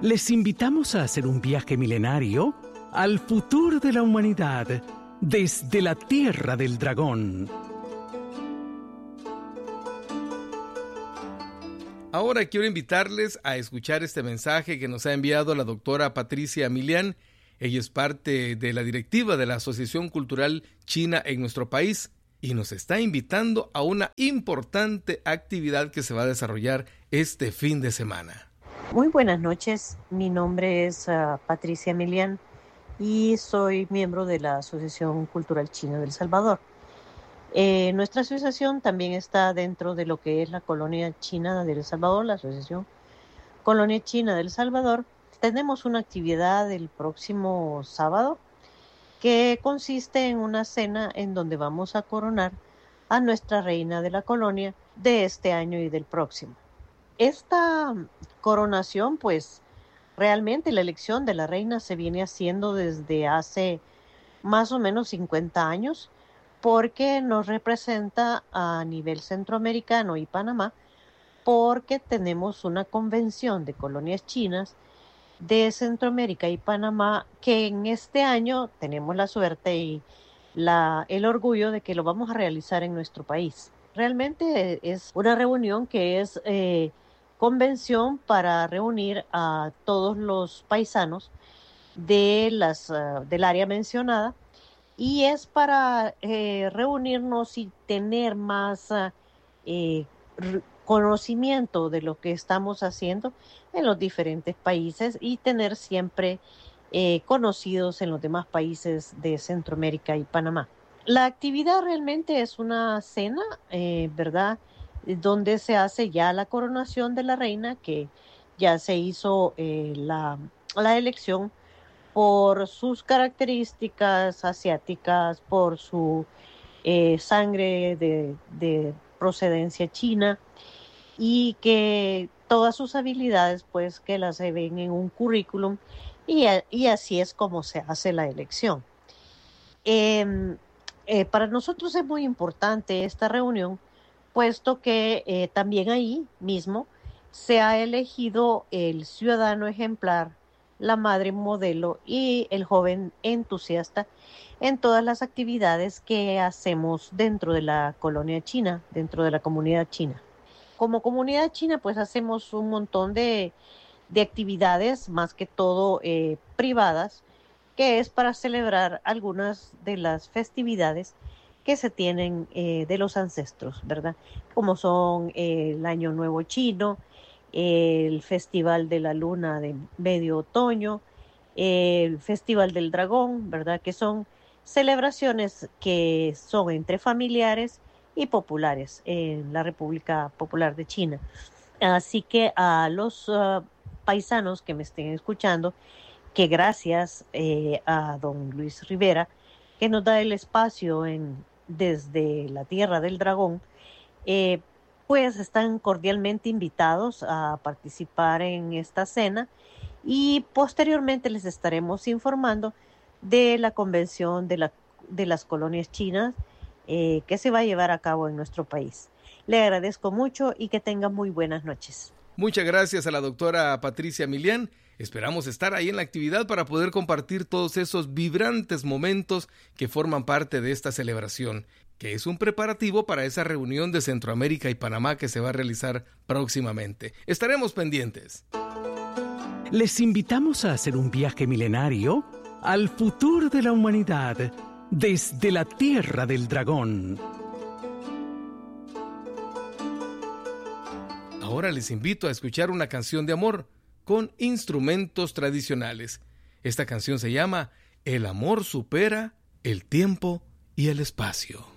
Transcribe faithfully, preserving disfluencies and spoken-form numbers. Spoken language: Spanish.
Les invitamos a hacer un viaje milenario al futuro de la humanidad desde la Tierra del Dragón. Ahora quiero invitarles a escuchar este mensaje que nos ha enviado la doctora Patricia Milian. Ella es parte de la directiva de la Asociación Cultural China en nuestro país y nos está invitando a una importante actividad que se va a desarrollar este fin de semana. Muy buenas noches, mi nombre es uh, Patricia Milian y soy miembro de la Asociación Cultural China de El Salvador. Eh, nuestra asociación también está dentro de lo que es la Colonia China de El Salvador, la Asociación Colonia China de El Salvador. Tenemos una actividad el próximo sábado que consiste en una cena en donde vamos a coronar a nuestra reina de la colonia de este año y del próximo. Esta coronación, pues realmente la elección de la reina se viene haciendo desde hace más o menos cincuenta años porque nos representa a nivel centroamericano y Panamá, porque tenemos una convención de colonias chinas de Centroamérica y Panamá que en este año tenemos la suerte y la, el orgullo de que lo vamos a realizar en nuestro país. Realmente es una reunión que es eh, convención para reunir a todos los paisanos de las, uh, del área mencionada y es para eh, reunirnos y tener más uh, eh, r- conocimiento de lo que estamos haciendo en los diferentes países y tener siempre eh, conocidos en los demás países de Centroamérica y Panamá. La actividad realmente es una cena, eh, ¿verdad?, donde se hace ya la coronación de la reina, que ya se hizo eh, la, la elección por sus características asiáticas, por su eh, sangre de, de procedencia china y que todas sus habilidades pues que las se ven en un currículum y, y así es como se hace la elección. Eh, eh, para nosotros es muy importante esta reunión, puesto que eh, también ahí mismo se ha elegido el ciudadano ejemplar, la madre modelo y el joven entusiasta en todas las actividades que hacemos dentro de la colonia china, dentro de la comunidad china. Como comunidad china, pues hacemos un montón de, de actividades, más que todo eh, privadas, que es para celebrar algunas de las festividades que se tienen eh, de los ancestros, ¿verdad? Como son eh, el Año Nuevo Chino, eh, el Festival de la Luna de Medio Otoño, eh, el Festival del Dragón, ¿verdad? Que son celebraciones que son entre familiares y populares en la República Popular de China. Así que a los uh, paisanos que me estén escuchando, que gracias eh, a don Luis Rivera, que nos da el espacio en, desde la Tierra del Dragón, eh, pues están cordialmente invitados a participar en esta cena y posteriormente les estaremos informando de la convención de, la, de las colonias chinas eh, que se va a llevar a cabo en nuestro país. Le agradezco mucho y que tenga muy buenas noches. Muchas gracias a la doctora Patricia Milian. Esperamos estar ahí en la actividad para poder compartir todos esos vibrantes momentos que forman parte de esta celebración, que es un preparativo para esa reunión de Centroamérica y Panamá que se va a realizar próximamente. Estaremos pendientes. Les invitamos a hacer un viaje milenario al futuro de la humanidad desde la Tierra del Dragón. Ahora les invito a escuchar una canción de amor con instrumentos tradicionales. Esta canción se llama El amor supera el tiempo y el espacio.